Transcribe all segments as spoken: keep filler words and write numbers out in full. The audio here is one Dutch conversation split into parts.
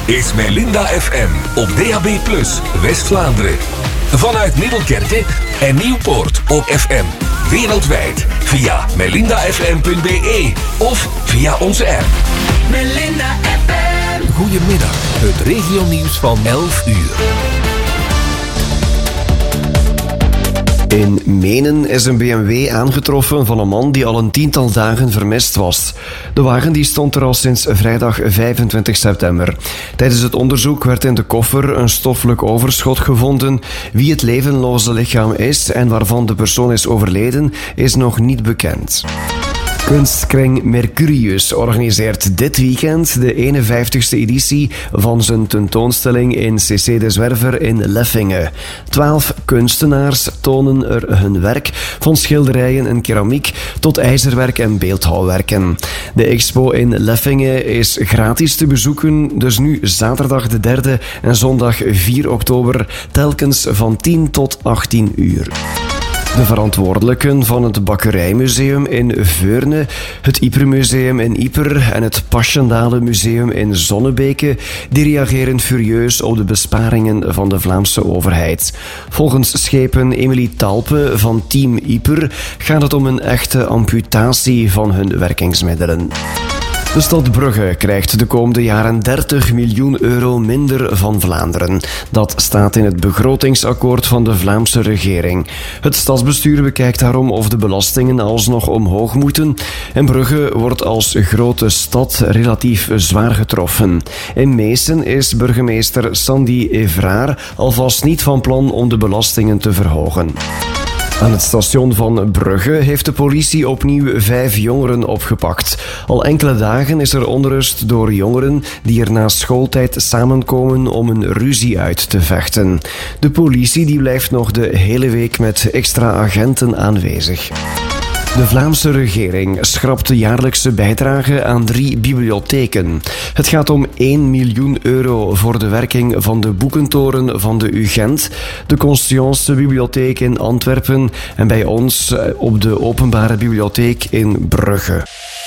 is Melinda F M op D A B plus, West-Vlaanderen. Vanuit Middelkerke en Nieuwpoort op F M. Wereldwijd via melinda f m punt b e of via onze app. Melinda F M. Goedemiddag, het regionieuws van elf uur. In Menen is een B M W aangetroffen van een man die al een tiental dagen vermist was. De wagen die stond er al sinds vrijdag vijfentwintig september. Tijdens het onderzoek werd in de koffer een stoffelijk overschot gevonden. Wie het levenloze lichaam is en waarvan de persoon is overleden, is nog niet bekend. Kunstkring Mercurius organiseert dit weekend de eenenvijftigste editie van zijn tentoonstelling in C C de Zwerver in Leffinge. Twaalf kunstenaars tonen er hun werk, van schilderijen en keramiek tot ijzerwerk en beeldhouwwerken. De expo in Leffinge is gratis te bezoeken, dus nu zaterdag de derde en zondag vier oktober telkens van tien tot achttien uur. De verantwoordelijken van het Bakkerijmuseum in Veurne, het Ypermuseum in Yper en het Passchendaele Museum in Zonnebeke, die reageren furieus op de besparingen van de Vlaamse overheid. Volgens schepen Emilie Talpe van Team Yper gaat het om een echte amputatie van hun werkingsmiddelen. De stad Brugge krijgt de komende jaren dertig miljoen euro minder van Vlaanderen. Dat staat in het begrotingsakkoord van de Vlaamse regering. Het stadsbestuur bekijkt daarom of de belastingen alsnog omhoog moeten. En Brugge wordt als grote stad relatief zwaar getroffen. In Meesen is burgemeester Sandy Evraar alvast niet van plan om de belastingen te verhogen. Aan het station van Brugge heeft de politie opnieuw vijf jongeren opgepakt. Al enkele dagen is er onrust door jongeren die er na schooltijd samenkomen om een ruzie uit te vechten. De politie die blijft nog de hele week met extra agenten aanwezig. De Vlaamse regering schrapt de jaarlijkse bijdrage aan drie bibliotheken. Het gaat om één miljoen euro voor de werking van de boekentoren van de U Gent, de Conscience Bibliotheek in Antwerpen en bij ons op de Openbare Bibliotheek in Brugge.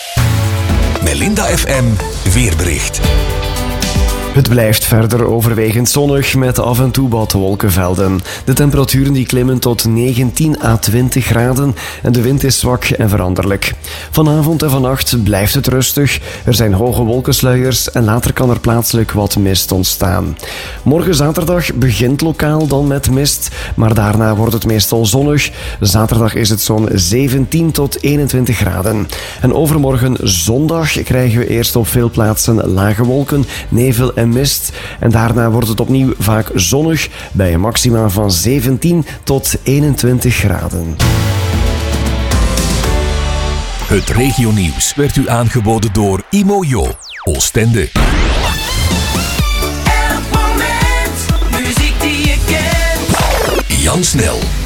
Melinda F M weerbericht. Het blijft verder overwegend zonnig met af en toe wat wolkenvelden. De temperaturen die klimmen tot negentien à twintig graden en de wind is zwak en veranderlijk. Vanavond en vannacht blijft het rustig. Er zijn hoge wolkensluiers en later kan er plaatselijk wat mist ontstaan. Morgen zaterdag begint lokaal dan met mist, maar daarna wordt het meestal zonnig. Zaterdag is het zo'n zeventien tot eenentwintig graden. En overmorgen zondag krijgen we eerst op veel plaatsen lage wolken, nevel en en mist. En daarna wordt het opnieuw vaak zonnig bij een maxima van zeventien tot eenentwintig graden. Het regionieuws werd u aangeboden door Imojo, Oostende. Elk moment, muziek die je kent. Jan Snel.